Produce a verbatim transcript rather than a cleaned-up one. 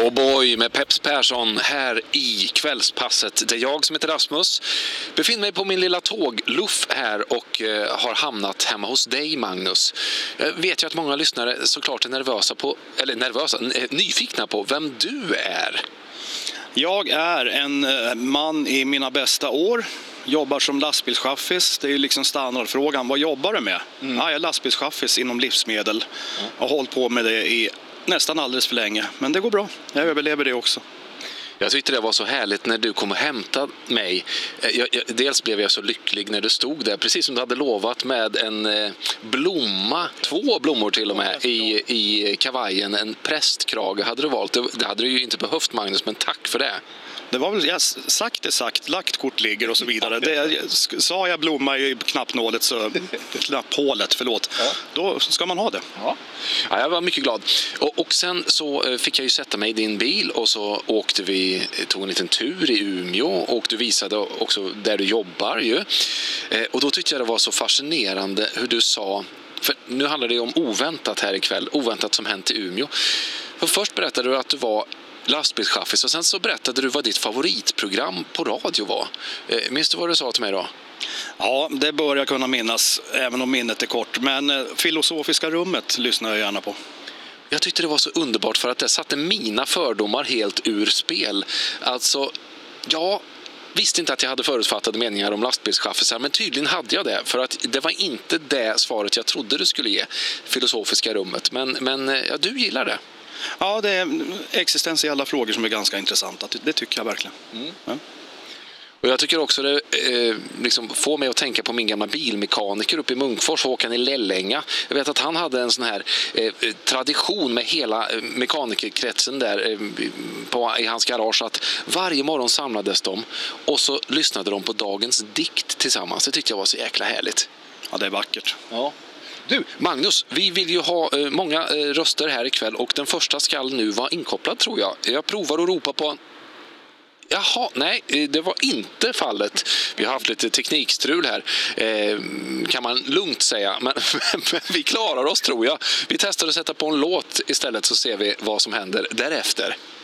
Oh boy, med Peps Persson här i kvällspasset där jag som heter Rasmus befinner mig på min lilla tågluff här och eh, har hamnat hemma hos dig, Magnus. Jag vet ju att många lyssnare såklart är nervösa på, eller nervösa, nyfikna på vem du är. Jag är en man i mina bästa år. Jobbar som lastbilschaffis. Det är ju liksom standardfrågan. Vad jobbar du med? Mm. Ja, jag är lastbilschaffis inom livsmedel. Mm. Jag har hållit på med det i nästan alldeles för länge. Men det går bra. Jag överlever det också. Jag tyckte det var så härligt när du kom och hämtade mig. Jag, jag, dels blev jag så lycklig när du stod där, precis som du hade lovat, med en eh, blomma, två blommor till och med, i, i kavajen. En prästkrage hade du valt. Det, det hade du ju inte behövt, Magnus, men tack för det. Det var väl, jag sagt är sagt, lagt kort ligger och så vidare. Det, sa jag blomma i knappnålet, så knapphålet, förlåt. Ja. Då ska man ha det. Ja. Ja, jag var mycket glad. Och, och sen så fick jag ju sätta mig i din bil och så åkte vi, tog en liten tur i Umeå och du visade också där du jobbar ju. Och då tyckte jag det var så fascinerande hur du sa, för nu handlar det om oväntat här ikväll, oväntat som hänt i Umeå. För först berättade du att du var lastbilschaffis och sen så berättade du vad ditt favoritprogram på radio var. Eh, minns du vad du sa till mig då? Ja, det bör jag kunna minnas, även om minnet är kort. Men eh, Filosofiska rummet lyssnar jag gärna på. Jag tyckte det var så underbart för att det satte mina fördomar helt ur spel. Alltså, jag visste inte att jag hade förutfattade meningar om lastbilschaffisar, men tydligen hade jag det. För att det var inte det svaret jag trodde du skulle ge, Filosofiska rummet. Men, men ja, du gillar det. Ja, det är existentiella frågor som är ganska intressanta. Det tycker jag verkligen. Mm. Ja. Och jag tycker också det eh, liksom får mig att tänka på min gamla bilmekaniker uppe i Munkfors, Håkan i Lellänga. Jag vet att han hade en sån här eh, tradition med hela eh, mekanikerkretsen där eh, på, i hans garage, att varje morgon samlades de och så lyssnade de på dagens dikt tillsammans. Det tyckte jag var så jäkla härligt. Ja, det är vackert. Ja. Du, Magnus, vi vill ju ha eh, många eh, röster här ikväll och den första skall nu vara inkopplad, tror jag. Jag provar att ropa på... Jaha, nej, det var inte fallet. Vi har haft lite teknikstrul här, eh, kan man lugnt säga. Men, men vi klarar oss, tror jag. Vi testar att sätta på en låt istället, så ser vi vad som händer därefter.